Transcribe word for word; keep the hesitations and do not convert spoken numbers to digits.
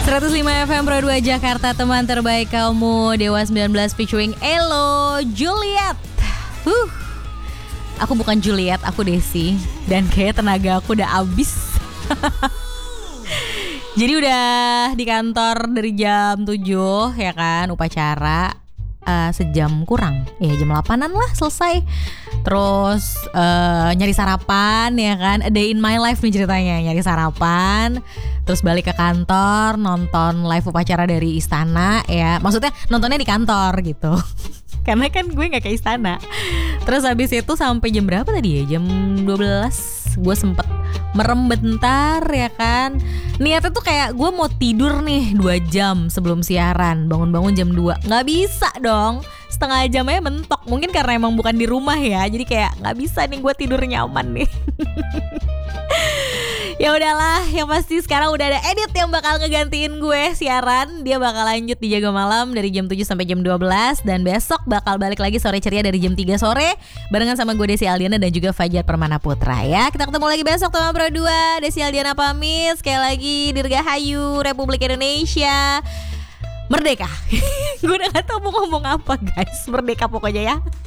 seratus lima F M Pro dua Jakarta, teman terbaik kamu. Dewa sembilan belas featuring Elo Juliet. Huh. Aku bukan Juliet, aku Desi. Dan kayak tenaga aku udah abis. Jadi udah di kantor dari jam tujuh ya kan, upacara uh, sejam kurang. Ya jam delapanan lah selesai. Terus uh, nyari sarapan ya kan, a day in my life nih ceritanya. Nyari sarapan, terus balik ke kantor, nonton live upacara dari istana ya. Maksudnya nontonnya di kantor gitu. Karena kan gue gak ke istana. Terus habis itu sampai jam berapa tadi ya? Jam dua belas gue sempet merem bentar ya kan. Niatnya tuh kayak gue mau tidur nih dua jam sebelum siaran. Bangun-bangun jam dua. Gak bisa dong, setengah jam aja mentok. Mungkin karena emang bukan di rumah ya, jadi kayak gak bisa nih gue tidur nyaman nih. Ya udahlah, yang pasti sekarang udah ada edit yang bakal ngegantiin gue siaran. Dia bakal lanjut di Jaga Malam dari jam tujuh sampai jam dua belas. Dan besok bakal balik lagi sore ceria dari jam tiga sore barengan sama gue Desi Aldiana dan juga Fajar Permana Putra ya. Kita ketemu lagi besok teman Pro dua. Desi Aldiana pamit. Sekali lagi Dirgahayu Republik Indonesia Merdeka. Gue udah gak tau mau ngomong apa guys. Merdeka pokoknya ya.